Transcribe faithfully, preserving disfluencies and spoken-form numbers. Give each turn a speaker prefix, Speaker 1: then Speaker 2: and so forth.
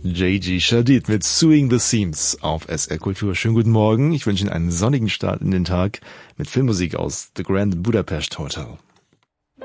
Speaker 1: J G Shadid mit Suing the Seams auf S R Kultur. Schönen guten Morgen. Ich wünsche Ihnen einen sonnigen Start in den Tag mit Filmmusik aus The Grand Budapest Hotel.